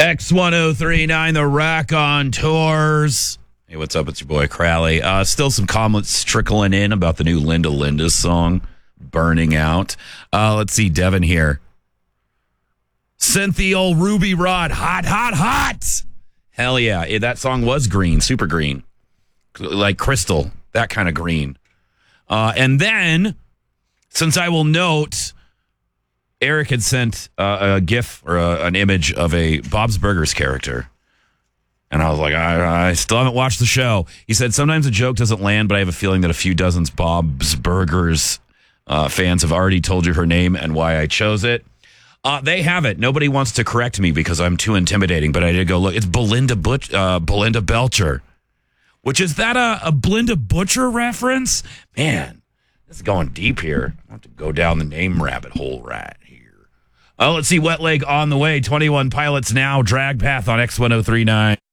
X1039, the Rack on Tours. Hey, what's up? It's your boy Crowley. Still some comments trickling in about the new Linda song, Burning Out. Let's see, Devin here. Cynthia old Ruby Rod, hot. Hell yeah. That song was green, super green. Like crystal, that kind of green. And then, since I will note, Eric had sent a GIF or an image of a Bob's Burgers character. And I was like, I still haven't watched the show. He said, sometimes a joke doesn't land, but I have a feeling that a few dozens Bob's Burgers fans have already told you her name and why I chose it. They haven't. Nobody wants to correct me because I'm too intimidating, but I did go look. It's Belinda Belcher. Which, is that a Belinda Butcher reference? Man, this is going deep here. I have to go down the name rabbit hole right here. Let's see, Wet Leg on the way. 21 Pilots now, Drag Path on X1039.